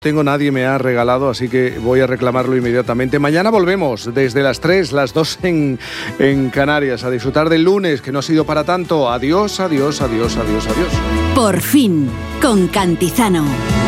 tengo, nadie me ha regalado, así que voy a reclamarlo inmediatamente. Mañana volvemos desde las 3, las 2 en Canarias, a disfrutar del lunes, que no ha sido para tanto. Adiós, adiós, adiós, adiós, adiós. Por fin, con Cantizano.